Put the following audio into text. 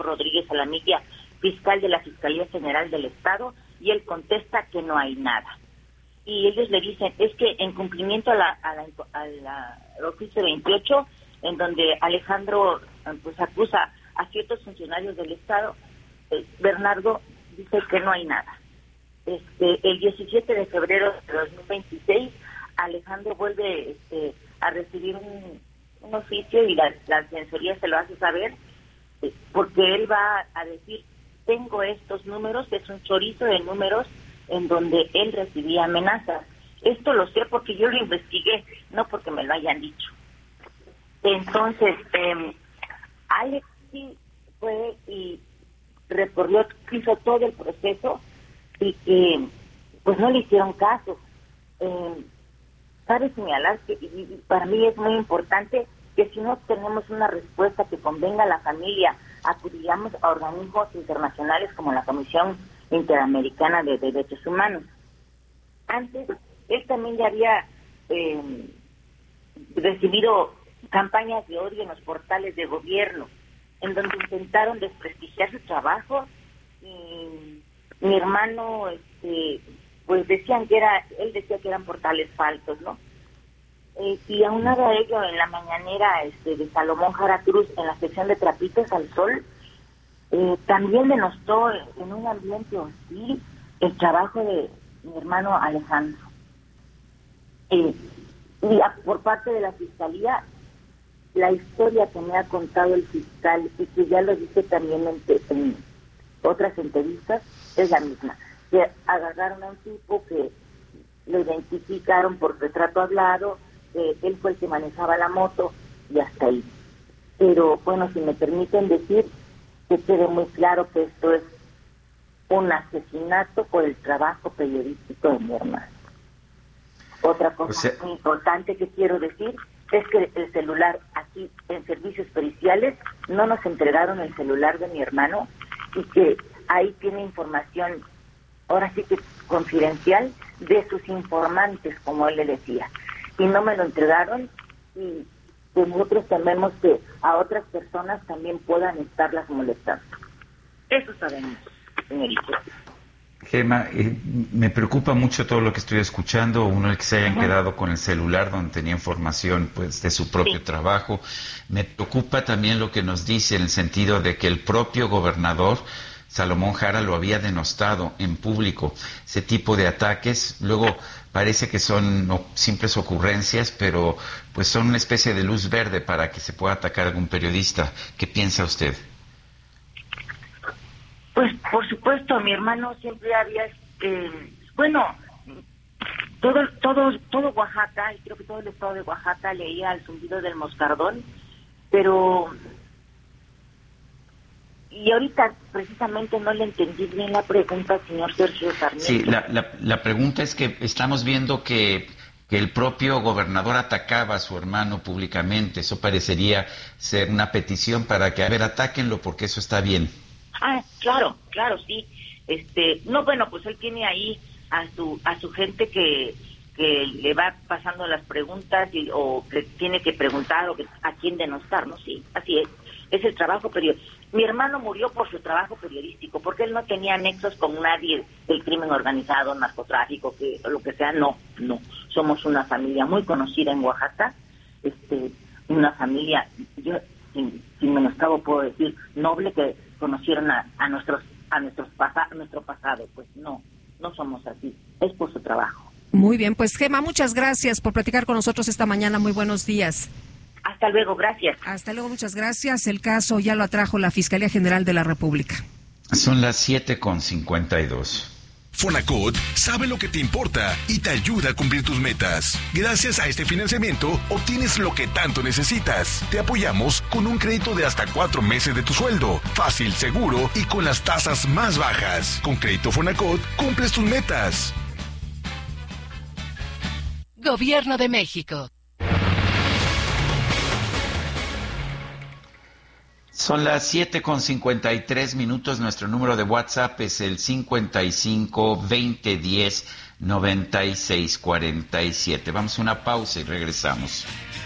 Rodríguez Alamilla, fiscal de la Fiscalía General del Estado, y él contesta que no hay nada. Y ellos le dicen, es que en cumplimiento a la oficio 28, en donde Alejandro pues acusa a ciertos funcionarios del Estado, Bernardo dice que no hay nada. El 17 de febrero de 2026, Alejandro vuelve a recibir un oficio y la Defensoría se lo hace saber, porque él va a decir, tengo estos números, es un chorizo de números en donde él recibía amenazas. Esto lo sé porque yo lo investigué, no porque me lo hayan dicho. Entonces, Alex sí fue y recorrió, hizo todo el proceso y que pues no le hicieron caso. Cabe señalar que y para mí es muy importante que si no tenemos una respuesta que convenga a la familia, acudamos a organismos internacionales como la Comisión Interamericana de Derechos Humanos. Antes, él también ya había recibido campañas de odio en los portales de gobierno, en donde intentaron desprestigiar su trabajo, y mi hermano, pues decían que él decía que eran portales falsos, ¿no? Y aunado a ello, en la mañanera de Salomón Jara Cruz, en la sección de Trapitos al Sol, también denostó en un ambiente hostil el trabajo de mi hermano Alejandro. Por parte de la Fiscalía, la historia que me ha contado el fiscal, y que ya lo dice también en otras entrevistas, es la misma. Que agarraron a un tipo que lo identificaron por retrato hablado, él fue el que manejaba la moto, y hasta ahí. Pero bueno, si me permiten decir, que quede muy claro que esto es un asesinato por el trabajo periodístico de mi hermano. Otra cosa muy importante que quiero decir es que el celular aquí en servicios periciales no nos entregaron el celular de mi hermano, y que ahí tiene información, ahora sí que confidencial, de sus informantes, como él le decía, y no me lo entregaron, y que nosotros tememos que a otras personas también puedan estarlas molestando. Eso sabemos, señorita. Gema, me preocupa mucho todo lo que estoy escuchando. Uno, el que se hayan quedado con el celular donde tenía información pues de su propio trabajo. Me preocupa también lo que nos dice en el sentido de que el propio gobernador Salomón Jara lo había denostado en público. Ese tipo de ataques luego parece que son simples ocurrencias, pero pues son una especie de luz verde para que se pueda atacar a algún periodista. ¿Qué piensa usted? Pues por supuesto, mi hermano siempre había, todo Oaxaca, y creo que todo el estado de Oaxaca leía el zumbido del moscardón, pero y ahorita precisamente no le entendí bien la pregunta, señor Sergio Sarmiento. Sí, la pregunta es que estamos viendo que el propio gobernador atacaba a su hermano públicamente. Eso parecería ser una petición para que, a ver, atáquenlo porque eso está bien. Ah, claro, sí. No, bueno, pues él tiene ahí a su gente que le va pasando las preguntas o que tiene que preguntar o a quién denostar, ¿no? Sí, así es el trabajo periodístico. Mi hermano murió por su trabajo periodístico, porque él no tenía nexos con nadie del crimen organizado, narcotráfico, lo que sea. No. Somos una familia muy conocida en Oaxaca, una familia, yo sin menoscabo puedo decir, noble, que conocieron a nuestro pasado. Pues no somos así, es por su trabajo. Muy bien, pues Gema, muchas gracias por platicar con nosotros esta mañana. Muy buenos días. Hasta luego, gracias. Hasta luego, muchas gracias. El caso ya lo atrajo la Fiscalía General de la República. Son las 7:52. Fonacot sabe lo que te importa y te ayuda a cumplir tus metas. Gracias a este financiamiento, obtienes lo que tanto necesitas. Te apoyamos con un crédito de hasta 4 meses de tu sueldo. Fácil, seguro y con las tasas más bajas. Con Crédito Fonacot, cumples tus metas. Gobierno de México. Son las 7:53. Nuestro número de WhatsApp es el 55 20 10 96 47. Vamos a una pausa y regresamos.